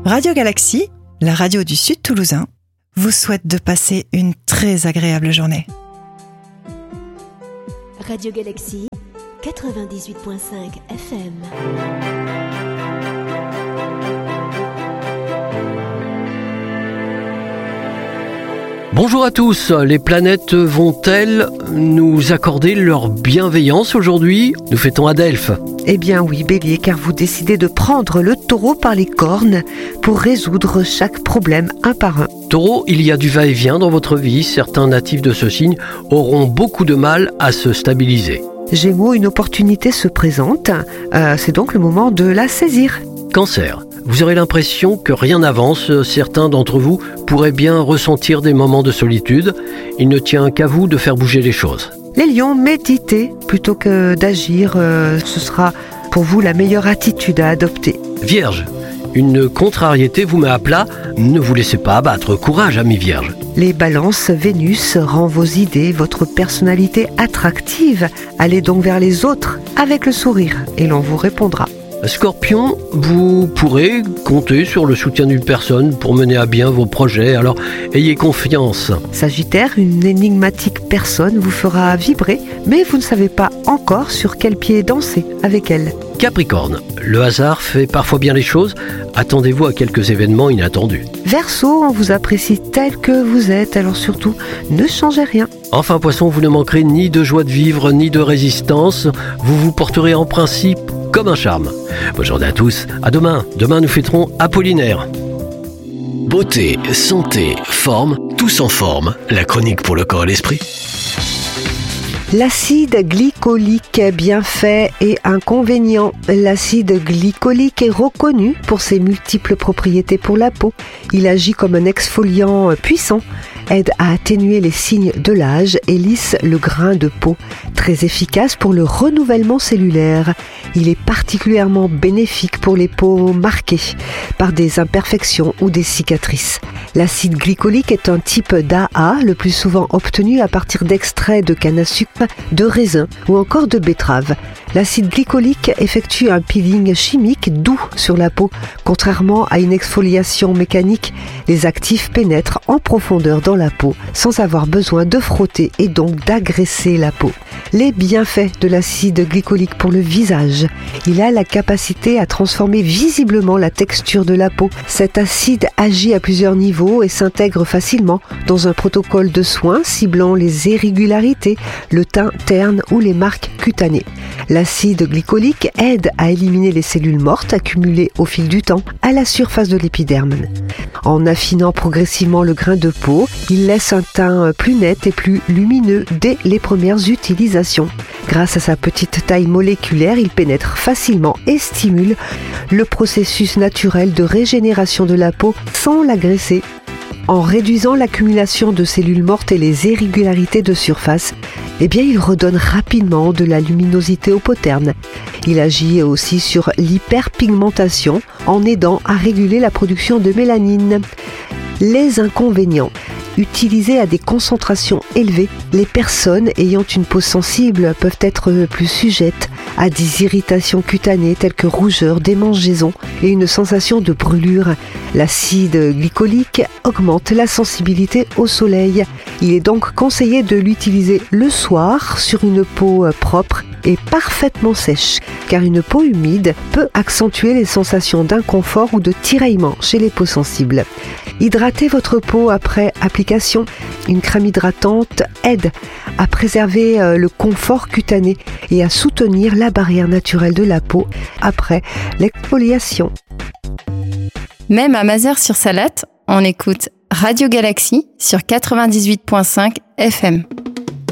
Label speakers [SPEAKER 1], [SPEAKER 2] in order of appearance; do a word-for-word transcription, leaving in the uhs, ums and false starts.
[SPEAKER 1] Radio Galaxie, la radio du Sud Toulousain, vous souhaite de passer une très agréable journée.
[SPEAKER 2] Radio Galaxie, quatre-vingt-dix-huit virgule cinq F M.
[SPEAKER 3] Bonjour à tous, les planètes vont-elles nous accorder leur bienveillance aujourd'hui ? Nous fêtons à Delphes.
[SPEAKER 4] Eh bien oui, Bélier, car vous décidez de prendre le taureau par les cornes pour résoudre chaque problème un par un.
[SPEAKER 3] Taureau, il y a du va-et-vient dans votre vie. Certains natifs de ce signe auront beaucoup de mal à se stabiliser.
[SPEAKER 4] Gémeaux, une opportunité se présente. Euh, c'est donc le moment de la saisir.
[SPEAKER 3] Cancer, vous aurez l'impression que rien n'avance. Certains d'entre vous pourraient bien ressentir des moments de solitude. Il ne tient qu'à vous de faire bouger les choses.
[SPEAKER 4] Les lions, méditez plutôt que d'agir. Euh, ce sera pour vous la meilleure attitude à adopter.
[SPEAKER 3] Vierge, une contrariété vous met à plat. Ne vous laissez pas abattre. Courage, ami Vierge.
[SPEAKER 4] Les balances, Vénus rend vos idées, votre personnalité attractive. Allez donc vers les autres avec le sourire et l'on vous répondra.
[SPEAKER 3] Scorpion, vous pourrez compter sur le soutien d'une personne pour mener à bien vos projets, alors ayez confiance.
[SPEAKER 4] Sagittaire, une énigmatique personne vous fera vibrer, mais vous ne savez pas encore sur quel pied danser avec elle.
[SPEAKER 3] Capricorne, le hasard fait parfois bien les choses, attendez-vous à quelques événements inattendus.
[SPEAKER 4] Verseau, on vous apprécie tel que vous êtes, alors surtout, ne changez rien.
[SPEAKER 3] Enfin Poisson, vous ne manquerez ni de joie de vivre, ni de résistance, vous vous porterez en principe comme un charme. Bonne journée à tous, à demain. Demain nous fêterons Apollinaire. Beauté, santé, forme, tous en forme. La chronique pour le corps et l'esprit.
[SPEAKER 4] L'acide glycolique, bienfaits et inconvénients. L'acide glycolique est reconnu pour ses multiples propriétés pour la peau. Il agit comme un exfoliant puissant, aide à atténuer les signes de l'âge et lisse le grain de peau. Très efficace pour le renouvellement cellulaire. Il est particulièrement bénéfique pour les peaux marquées par des imperfections ou des cicatrices. L'acide glycolique est un type d'A A, le plus souvent obtenu à partir d'extraits de canne à sucre, de raisin ou encore de betterave. L'acide glycolique effectue un peeling chimique doux sur la peau. Contrairement à une exfoliation mécanique, les actifs pénètrent en profondeur dans la peau sans avoir besoin de frotter et donc d'agresser la peau. Les bienfaits de l'acide glycolique pour le visage. Il a la capacité à transformer visiblement la texture de la peau. Cet acide agit à plusieurs niveaux et s'intègre facilement dans un protocole de soins ciblant les irrégularités, le teint terne ou les marques cutanées. L'acide glycolique aide à éliminer les cellules mortes accumulées au fil du temps à la surface de l'épiderme. En affinant progressivement le grain de peau, il laisse un teint plus net et plus lumineux dès les premières utilisations. Grâce à sa petite taille moléculaire, il pénètre facilement et stimule le processus naturel de régénération de la peau sans l'agresser. En réduisant l'accumulation de cellules mortes et les irrégularités de surface, eh bien, il redonne rapidement de la luminosité aux peaux ternes. Il agit aussi sur l'hyperpigmentation en aidant à réguler la production de mélanine. Les inconvénients. Utilisé à des concentrations élevées, les personnes ayant une peau sensible peuvent être plus sujettes à des irritations cutanées telles que rougeur, démangeaisons et une sensation de brûlure. L'acide glycolique augmente la sensibilité au soleil. Il est donc conseillé de l'utiliser le soir sur une peau propre et parfaitement sèche, car une peau humide peut accentuer les sensations d'inconfort ou de tiraillement chez les peaux sensibles. Hydratez votre peau après application. Une crème hydratante aide à préserver le confort cutané et à soutenir la barrière naturelle de la peau après l'exfoliation.
[SPEAKER 5] Même à Mazères-sur-Salette, on écoute Radio Galaxie sur quatre-vingt-dix-huit virgule cinq F M.